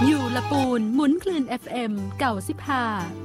อยู่ละปูนหมุนคลื่น FM เก่า15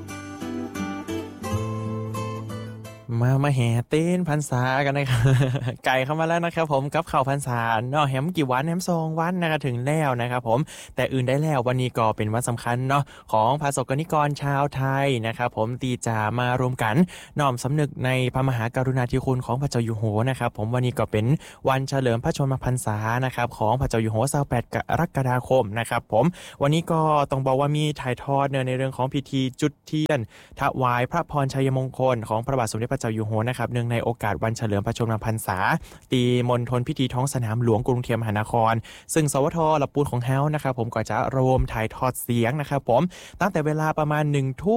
มาแห่เต้นพรรษากันนะครับ ไก่เข้ามาแล้วนะครับผมกับข่าวพรรษาเนาะแฮมกี่วันแฮม2 วันนะครับถึงแล้วนะครับผมแต่อื่นได้แล้ววันนี้ก็เป็นวันสำคัญเนาะของประสบกนิกรชาวไทยนะครับผมตีจะมารวมกันน้อมสำนึกในพระมหากรุณาธิคุณของพระเจ้าอยู่หัวนะครับผมวันนี้ก็เป็นวันเฉลิมพระชนมพรรษานะครับของพระเจ้าอยู่หัว28 กรกฎาคมนะครับผมวันนี้ก็ต้องบอกว่ามีถ่ายทอดในเรื่องของพิธีจุดเทียนถวายพระพรชัยมงคลของพระบาทสมเด็จพระเจ้าอยู่หัวนะครับเนื่องในโอกาสวันเฉลิมพระชนมพรรษาตีมณฑลพิธีท้องสนามหลวงกรุงเทพมหานครซึ่งสวทลำพูนของเฮานะครับผมก็จะรวมถ่ายทอดเสียงนะครับผมตั้งแต่เวลาประมาณ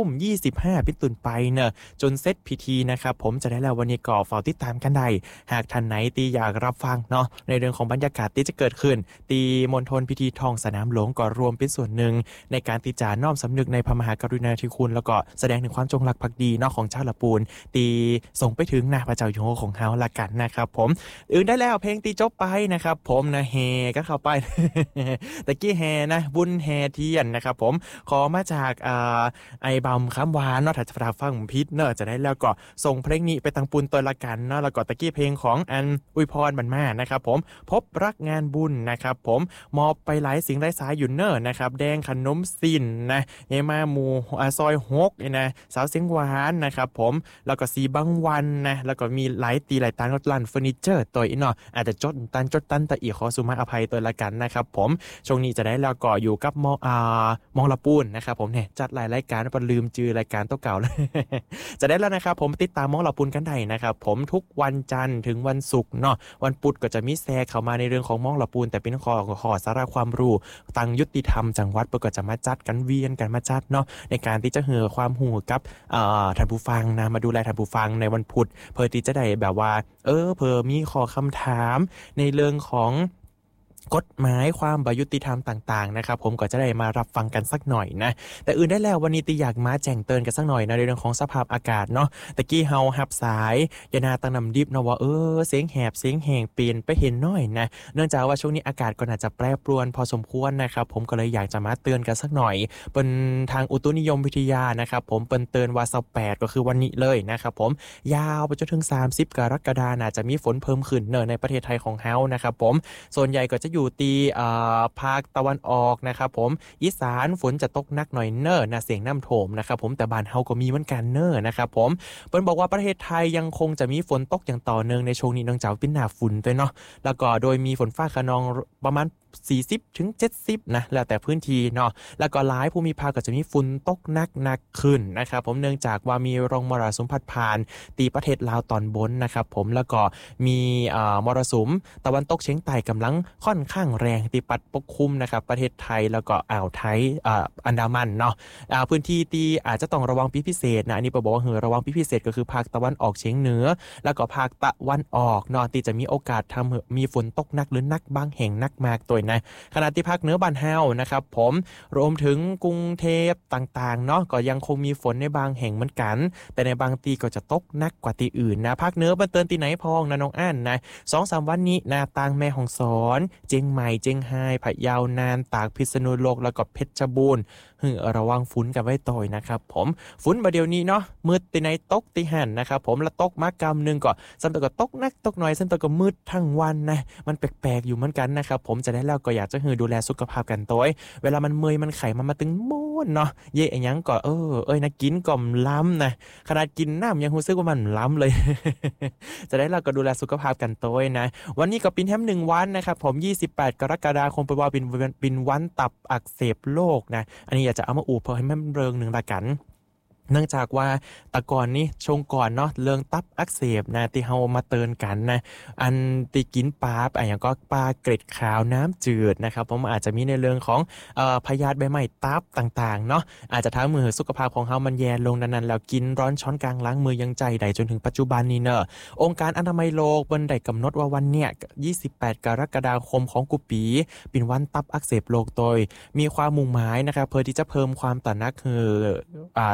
19:25 เป็นต้นไปเนอะจนเสร็จพิธีนะครับผมจะได้แล้ววันนี้ก็เฝ้าติดตามกันได้หากท่านไหนตีอยากรับฟังเนาะในเรื่องของบรรยากาศที่จะเกิดขึ้นตีมณฑลพิธีท้องสนามหลวงก็รวมเป็นส่วนหนึ่งในการที่จะน้อมสำนึกในพระมหากรุณาธิคุณแล้วก็แสดงถึงความจงรักภักดีเนาะของชาวลำพูนตีส่งไปถึงหน้าพระเจ้าอยู่หัวของเฮาละกันนะครับผมอื่นได้แล้วเพลงตีจบไปนะครับผมนะแฮก็เข้าไป ตะกี้แฮนะบุญแฮเทียนนะครับผมขอมาจากไอบอมคำหวานเนาะถ้าจะฟังพิษเนาะจะได้แล้วก็ส่งเพลงนี้ไปตังปูนตัวละกันเนาะแล้วก็ตะกี้เพลงของอันอุยพรบรรมานะครับผมพบรักงานบุญนะครับผมมอบไปหลายสิ่งหลายสายอยู่เนอนะครับแดงขนมสินนะเยมาหมูซอย6นี่นะสาวเสียงหวานนะครับผมแล้วก็สีบางวันนะแล้วก็มีหลายตีหลายตันรถลั่นเฟอร์นิเจอร์ตัวอีเนาะอาจจะจดตันแต่อีขอสุมาอภัยตัวละกันนะครับผมช่วงนี้จะได้แล้วก็อยู่กับมองละปูนนะครับผมเนี่ยจัดหลายรายการลืมจื่อรายการตัวเก่าแล้ว จะได้แล้วนะครับผมติดตามมองละปูนกันได้นะครับผมทุกวันจันทร์ถึงวันศุกร์เนาะวันพุธก็จะมีแทรกเข้ามาในเรื่องของมองละปูนแต่เป็นขอสาระความรู้ตังยุติธรรมจังหวัดก็จะมาจัดกันเวียนกันมาจัดเนาะในการที่จะเหือความหูกับท่านผู้ฟังนะมาดูแลท่านผู้ฟังในวันพุธเพื่อที่จะได้แบบว่าเพื่อมีข้อคำถามในเรื่องของกฎหมายความยุติธรรมต่างๆนะครับผมก็จะได้มารับฟังกันสักหน่อยนะแต่อื่นได้แล้ววันนี้ติอยากมาแจ้งเตือนกันสักหน่อยนะในเรื่องของสภาพอากาศเนาะตะกี้เฮาฮับสายยานาตังนำดิบนะว่าเสียงแหบเสียงแหงเปลี่ยนไปเห็นน้อยนะเนื่องจากว่าช่วงนี้อากาศก็น่าจะแปรปรวนพอสมควรนะครับผมก็เลยอยากจะมาเตือนกันสักหน่อยเป็นทางอุตุนิยมวิทยานะครับผมเปิ้นเตือนว่า28ก็คือวันนี้เลยนะครับผมยาวไปจนถึง30 กรกฎาคมน่าจะมีฝนเพิ่มขึ้นในประเทศไทยของเฮานะครับผมส่วนใหญ่ก็จะอยู่ตีภาคตะวันออกนะครับผมอีสานฝนจะตกหนักหน่อยนะเสียงน้ำโถมนะครับผมแต่บ้านเฮาก็มีเหมือนกันนะครับผมเปิ้นบอกว่าประเทศไทยยังคงจะมีฝนตกอย่างต่อเนื่องในช่วงนี้เนื่องจากเป็นหน้าฝนด้วยเนาะแล้วก็โดยมีฝนฟ้าคะนองประมาณ40 ถึง 70นะแล้วแต่พื้นที่เนาะแล้วก็หลายภูมิภาคก็จะมีฝนตกหนักขึ้นนะครับผมเนื่องจากว่ามีร่องมรสุมพัดผ่านตีประเทศลาวตอนบนนะครับผมแล้วก็มีมรสุมตะวันตกเฉียงใต้กำลังค่อนข้างแรงที่ปัดปกคลุมนะครับประเทศไทยแล้วก็อ่าวไทยอันดามันเนาะพื้นที่ที่อาจจะต้องระวังพิเศษนะอันนี้บอกว่าระวังพิเศษก็คือภาคตะวันออกเฉียงเหนือแล้วก็ภาคตะวันออกเนาะที่จะมีโอกาสทำมีฝนตกหนักหรือหนักบางแห่งหนักมากตัวนะขณะที่ภาคเหนือบ้านเฮานะครับผมรวมถึงกรุงเทพต่างๆเนาะก็ยังคงมีฝนในบางแห่งเหมือนกันแต่ในบางตีก็จะตกหนักกว่าที่อื่นนะภาคเหนือบันเตือนที่ไหนพองนะน้องอั้นนะ 2-3 วันนี้นาตางแม่ฮ่องสอนเจียงใหม่เจียงไฮ้พะเยานานตากพิษณุโลกแล้วก็เพชรบูรณ์ระวังฝุ่นกันไว้ต่อยนะครับผมฝุ่นมาเดี๋ยวนี้เนาะมืดตีไหนตกตีหันนะครับผมแล้วตกมากำนึงก็สัมตัวก็ตกนักตกหน่อยสัมตัวก็มืดทั้งวันนะมันแปลกๆอยู่เหมือนกันนะครับผมจะได้แล้วก็อยากจะดูแลสุขภาพกันตัวเวลามันเมื่อยมันไข้มันมาตึงม้วนเนาะเย่ยังก็นะกินก่อมล้ำนะขนาดกินน้ำยังรู้สึกว่ามันล้ำเลย จะได้แล้วก็ดูแลสุขภาพกันตัวนะวันนี้ก็เป็นแฮม1 วันนะครับผม28 กรกฎาคมเป็นว่าเป็นวันตับอักเสบโรคนะอันนี้อยากจะเอามาอูเพื่อให้มันเริงหนึ่งละกันเนื่องจากว่าตะก่อนนี้ชงก่อนเนาะเรื่องตับอักเสบนะที่เฮามาเตือนกันนะอันที่กินปลาอย่างก็ปลาเกล็ดขาวน้ำจืดนะครับผมอาจจะมีในเรื่องของพยาธิใบไม้ตับต่างๆเนาะอาจจะทำให้สุขภาพของเฮามันแย่ลงนั้นแล้วกินร้อนช้อนกลางล้างมือยังใจได้จนถึงปัจจุบันนี้เนอะองค์การอนามัยโลกได้กำหนดว่าวันเนี้ย28 กรกฎาคมของกุปีเป็นวันตับอักเสบโรคโดยมีความมุ่งหมายนะครับเพื่อที่จะเพิ่มความตระหนักท่านผู้ฟัง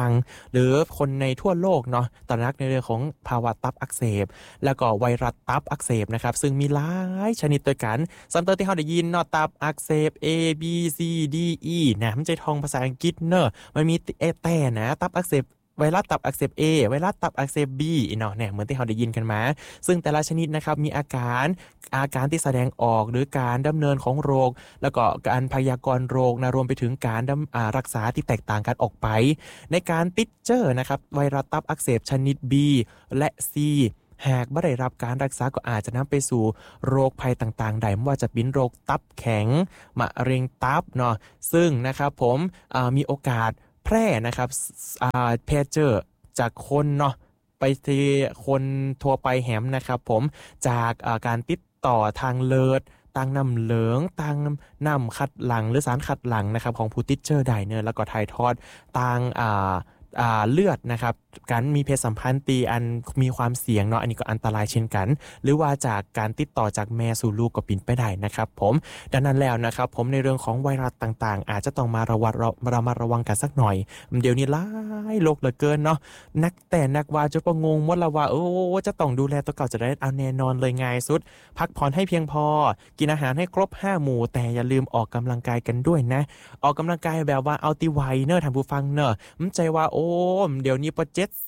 ฟังหรือคนในทั่วโลกเนาะตระหนักในเรื่องของภาวะตับอักเสบแล้วก็ไวรัสตับอักเสบนะครับซึ่งมีหลายชนิดด้วยกันซัมเตอร์ที่เราได้ยินเนาะตับอักเสบ A B C D E นะมันจะท่องภาษาอังกฤษเนอะมันมีแต่นะตับอักเสบไวรัสตับอักเสบ A ไวรัสตับอักเสบ B เนาะเนี่ยเหมือนที่เราได้ยินกันมาซึ่งแต่ละชนิดนะครับมีอาการที่แสดงออกหรือการดำเนินของโรคแล้วก็การพยากรณ์โรคนะรวมไปถึงการรักษาที่แตกต่างกันออกไปในการติดเชื้อนะครับไวรัสตับอักเสบชนิด B และ C หากไม่ได้รับการรักษาก็อาจจะนำไปสู่โรคภัยต่างๆได้ไม่ว่าจะเป็นโรคตับแข็งมะเร็งตับเนาะซึ่งนะครับผมมีโอกาสแพร่นะครับแพร่เชื้อจากคนเนาะไปที่คนทั่วไปแหมนะครับผมจากการติดต่อทางเลือดต่างน้ำเหลืองต่างน้ำขัดหลั่งหรือสารขัดหลั่งนะครับของผู้ติดเชื้อได้เนอะแล้วก็ถ่ายทอดต่างเลือดนะครับการมีเพศสัมพันธ์ตีอันมีความเสี่ยงเนาะอันนี้ก็อันตรายเช่นกันหรือว่าจากการติดต่อจากแม่สู่ลูกก็เป็นไปได้นะครับผมดังนั้นแล้วนะครับผมในเรื่องของไวรัสต่างๆอาจจะต้องมาระมัดระวังกันสักหน่อยเดี๋ยวนี้หลายโรคเหลือเกินเนาะนักว่าจะประงงหมดละว่าจะต้องดูแลตัวเก่าจะได้เอาแน่นอนเลยง่ายสุดพักผ่อนให้เพียงพอกินอาหารให้ครบ5หมู่แต่อย่าลืมออกกำลังกายกันด้วยนะออกกำลังกายแบบว่าเอาติไวเนอะท่านผู้ฟังเนอะมั่นใจว่าเดี๋ยวนี้พอ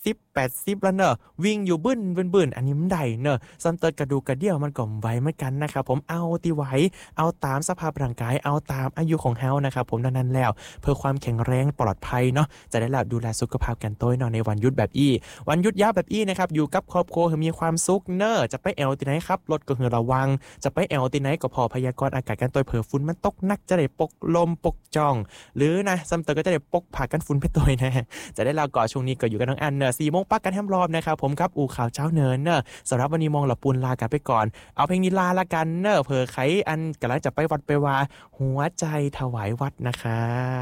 70-80แล้วเนอะวิ่งอยู่บึ้นอันนี้มันได้เนอะซ้ำเติร์กระดูกกระเดี่ยวมันก็ไหวเหมือนกันนะครับผมเอาที่ไหวเอาตามสภาพร่างกายเอาตามอายุของเฮานะครับผมนั้นแล้วเพื่อความแข็งแรงปลอดภัยเนาะจะได้ดูแลสุขภาพกันตัวเนาะในวันหยุดแบบวันหยุดยาวแบบนะครับอยู่กับครอบครัวมีความสุขเนอะจะไปแอลที่ไหนครับรถก็คือระวังจะไปแอลที่ไหนก็พอพยากรณ์อากาศกันตัวเผื่อฝุ่นมันตกนักจะได้ปกลมปกจ่องหรือนะซ้ำเติร์ก็จะได้ปกผ่ากันฝุ่นไปตัวนะจะได้ก่อช่วงนี้ก็อยู่กันน้องอันเนอะ4 โมงปักกันแฮมรอบนะครับผมครับอู่ข่าวเช้าเนินเนอะสำหรับวันนี้มองหลับปูนลากันไปก่อนเอาเพลงนี้ลาละกันเนอะเผื่อใครอันกำลังจะไปวัดไปว่าหัวใจถวายวัดนะคะ